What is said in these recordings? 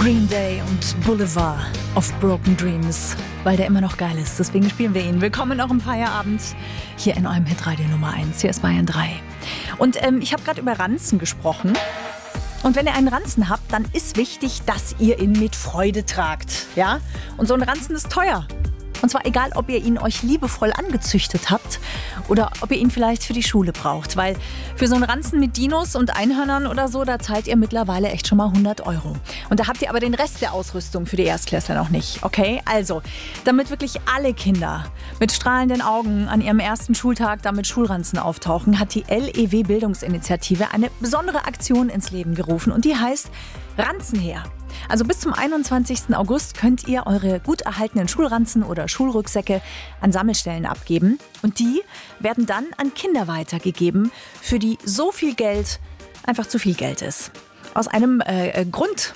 Green Day und Boulevard of Broken Dreams, weil der immer noch geil ist. Deswegen spielen wir ihn. Willkommen in eurem Feierabend hier in eurem Hitradio Nummer 1. Hier ist Bayern 3. Und ich habe gerade über Ranzen gesprochen. Und wenn ihr einen Ranzen habt, dann ist wichtig, dass ihr ihn mit Freude tragt. Ja? Und so ein Ranzen ist teuer. Und zwar egal, ob ihr ihn euch liebevoll angezüchtet habt oder ob ihr ihn vielleicht für die Schule braucht. Weil für so einen Ranzen mit Dinos und Einhörnern oder so, da zahlt ihr mittlerweile echt schon mal 100 €. Und da habt ihr aber den Rest der Ausrüstung für die Erstklässler noch nicht. Okay, also, damit wirklich alle Kinder mit strahlenden Augen an ihrem ersten Schultag damit Schulranzen auftauchen, hat die LEW Bildungsinitiative eine besondere Aktion ins Leben gerufen. Und die heißt Ranzen her. Also bis zum 21. August könnt ihr eure gut erhaltenen Schulranzen oder Schulrucksäcke an Sammelstellen abgeben. Und die werden dann an Kinder weitergegeben, für die so viel Geld einfach zu viel Geld ist. Aus einem Grund.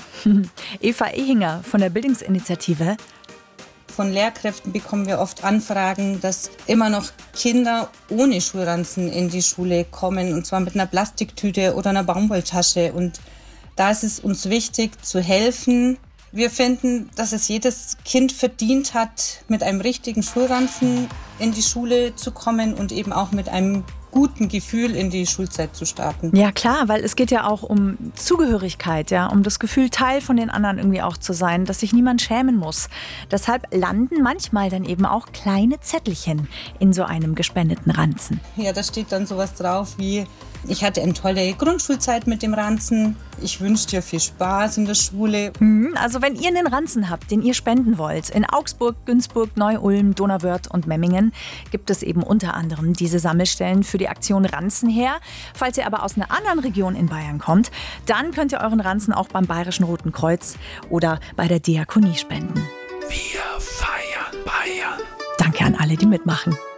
Eva Ehinger von der Bildungsinitiative. Von Lehrkräften bekommen wir oft Anfragen, dass immer noch Kinder ohne Schulranzen in die Schule kommen. Und zwar mit einer Plastiktüte oder einer Baumwolltasche. Und da ist es uns wichtig zu helfen. Wir finden, dass es jedes Kind verdient hat, mit einem richtigen Schulranzen in die Schule zu kommen und eben auch mit einem guten Gefühl in die Schulzeit zu starten. Ja klar, weil es geht ja auch um Zugehörigkeit, ja, um das Gefühl, Teil von den anderen irgendwie auch zu sein, dass sich niemand schämen muss. Deshalb landen manchmal dann eben auch kleine Zettelchen in so einem gespendeten Ranzen. Ja, da steht dann sowas drauf wie: Ich hatte eine tolle Grundschulzeit mit dem Ranzen. Ich wünsche dir viel Spaß in der Schule. Also wenn ihr einen Ranzen habt, den ihr spenden wollt, in Augsburg, Günzburg, Neu-Ulm, Donauwörth und Memmingen gibt es eben unter anderem diese Sammelstellen für die Aktion Ranzen her. Falls ihr aber aus einer anderen Region in Bayern kommt, dann könnt ihr euren Ranzen auch beim Bayerischen Roten Kreuz oder bei der Diakonie spenden. Wir feiern Bayern. Danke an alle, die mitmachen.